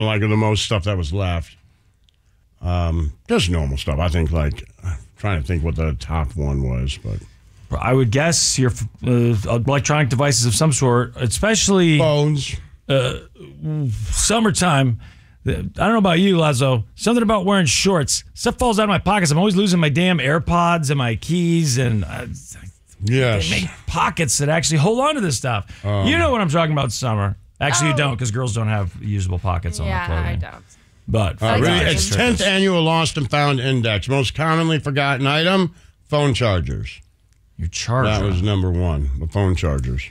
like the most stuff that was left. Just normal stuff. I think like trying to think what the top one was, but I would guess your electronic devices of some sort, especially phones. Summertime. I don't know about you, Lazo. Something about wearing shorts. Stuff falls out of my pockets. I'm always losing my damn AirPods and my keys, and yes, they make pockets that actually hold on to this stuff. You know what I'm talking about, summer. Actually, you don't, because girls don't have usable pockets on their clothing. Yeah, I don't. But it's 10th annual Lost and Found Index. Most commonly forgotten item: phone chargers. Your charger. That was number one. The phone chargers.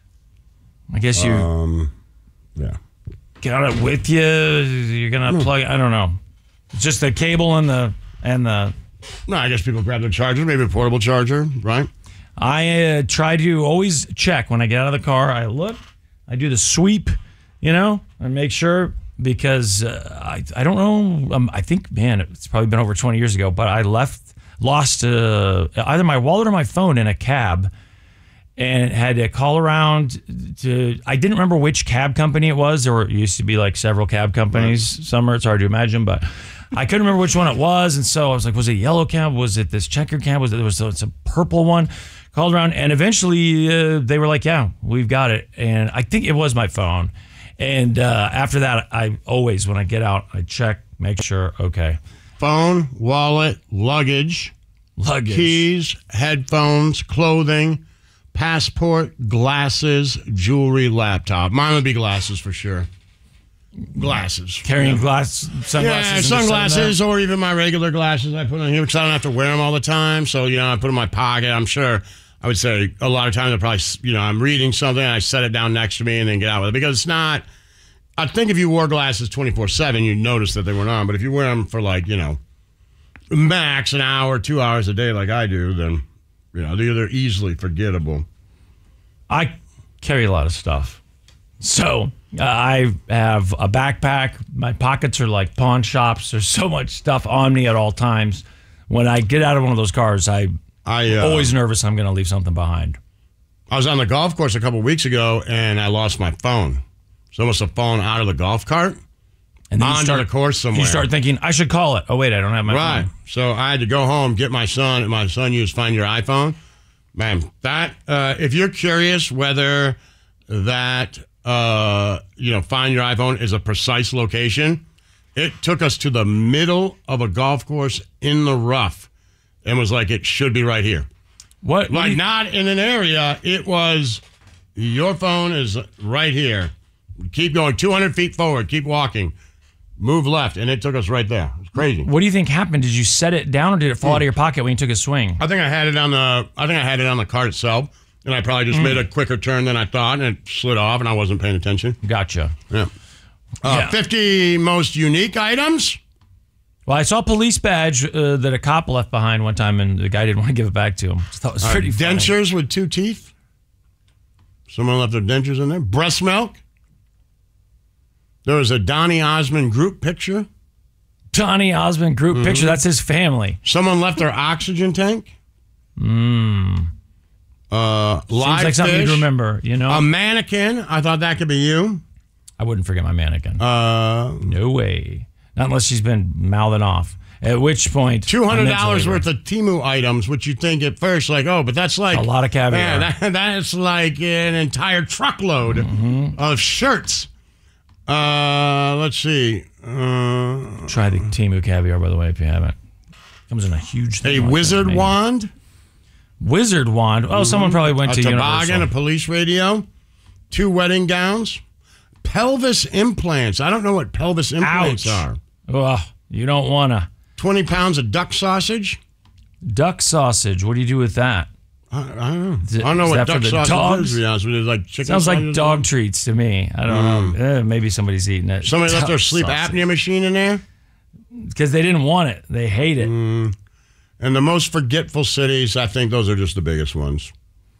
I guess you. Yeah. Got it with you. You're gonna plug. I don't know. It's just the cable and the. No, I guess people grab their charger. Maybe a portable charger, right? I try to always check when I get out of the car. I look. I do the sweep, and make sure, because I don't know. I think, man, it's probably been over 20 years ago, but I lost either my wallet or my phone in a cab, and had to call around to. I didn't remember which cab company it was. There used to be like several cab companies. Somewhere, it's hard to imagine, but I couldn't remember which one it was, and so I was like, was it a yellow cab? Was it this checkered cab? It's a purple one? Called around, and eventually they were like, yeah, we've got it. And I think it was my phone. And after that, I always, when I get out, I check, make sure, okay. Phone, wallet, luggage, keys, headphones, clothing, passport, glasses, jewelry, laptop. Mine would be glasses for sure. Glasses. Carrying sunglasses. Yeah, sunglasses, or even my regular glasses I put on here because I don't have to wear them all the time. So, I put them in my pocket. I'm sure I would say a lot of times I probably, I'm reading something and I set it down next to me and then get out with it. Because it's not, I think if you wore glasses 24/7, you'd notice that they weren't on. But if you wear them for max an hour, 2 hours a day like I do, then, they're easily forgettable. I carry a lot of stuff. So I have a backpack. My pockets are like pawn shops. There's so much stuff on me at all times. When I get out of one of those cars, I'm always nervous I'm going to leave something behind. I was on the golf course a couple of weeks ago, and I lost my phone. So I must have fallen out of the golf cart and then onto the course somewhere. You start thinking, I should call it. Oh, wait, I don't have my phone. Right. So I had to go home, get my son, and my son used Find Your iPhone. Man, that, if you're curious whether that... Find Your iPhone is a precise location. It took us to the middle of a golf course in the rough and was like, it should be right here. What? Like, not in an area. It was, your phone is right here. Keep going 200 feet forward. Keep walking. Move left. And it took us right there. It's crazy. What do you think happened? Did you set it down or did it fall out of your pocket when you took a swing? I think I had it on the cart itself. And I probably just made a quicker turn than I thought, and it slid off, and I wasn't paying attention. Gotcha. Yeah. 50 most unique items? Well, I saw a police badge that a cop left behind one time, and the guy didn't want to give it back to him. I thought it was pretty funny. Dentures with 2 teeth? Someone left their dentures in there. Breast milk? There was a Donny Osmond group picture. Donny Osmond group picture? That's his family. Someone left their oxygen tank? Live Seems like fish, something you'd remember, A mannequin. I thought that could be you. I wouldn't forget my mannequin. No way. Not unless she's been mouthing off. At which point, $200 worth of Temu items, which you think at first, but that's like... a lot of caviar. Man, that's like an entire truckload of shirts. Let's see. Try the Temu caviar, by the way, if you haven't. Comes in a huge thing. A wizard wand. Wizard wand. Oh, someone probably went to Universal. A toboggan, a police radio, 2 wedding gowns, pelvis implants. I don't know what pelvis implants are. Oh, you don't want to. 20 pounds of duck sausage. Duck sausage. What do you do with that? I don't know. I don't know what duck sausage is, to be honest with you. Like chicken sounds like dog treats to me. I don't know. Maybe somebody's eating it. Somebody left their sleep apnea machine in there? Because they didn't want it. They hate it. And the most forgetful cities, I think those are just the biggest ones.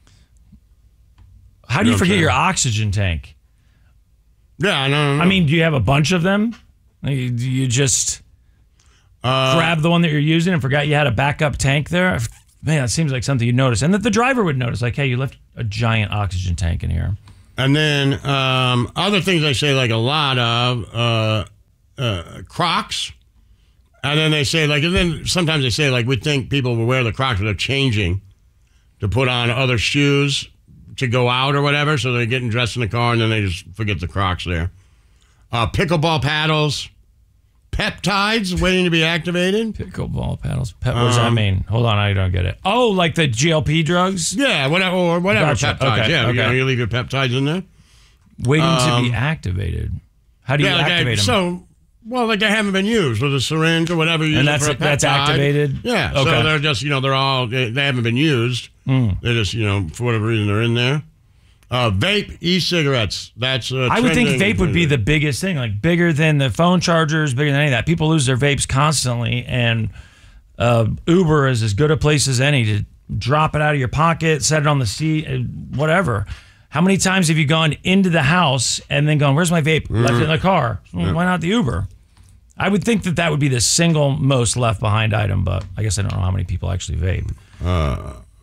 How do you forget your oxygen tank? Yeah, I know. I mean, do you have a bunch of them? Do you just grab the one that you're using and forgot you had a backup tank there? Man, it seems like something you'd notice. And that the driver would notice. Like, hey, you left a giant oxygen tank in here. And then other things I say like a lot of, Crocs. And then they say, like, and then sometimes they say, like, we think people will wear the Crocs, but they're changing to put on other shoes to go out or whatever. So they're getting dressed in the car and then they just forget the Crocs there. Pickleball paddles. Peptides waiting to be activated. Pickleball paddles. What does that mean? Hold on, I don't get it. Oh, like the GLP drugs? Yeah, whatever, or whatever. Gotcha. Peptides. Okay, Yeah, okay. you leave your peptides in there. Waiting to be activated. How do you activate them? So, well, like they haven't been used with a syringe or whatever. You And use for a that's peptide. activated? Yeah. Okay. So they're just, they're all, they haven't been used. They're just, for whatever reason, they're in there. Vape, e-cigarettes. That's I would think vape would be the biggest thing, like bigger than the phone chargers, bigger than any of that. People lose their vapes constantly, and Uber is as good a place as any to drop it out of your pocket, set it on the seat, whatever. How many times have you gone into the house and then gone, where's my vape? Left it in the car. Well, why not the Uber? I would think that would be the single most left behind item, but I guess I don't know how many people actually vape.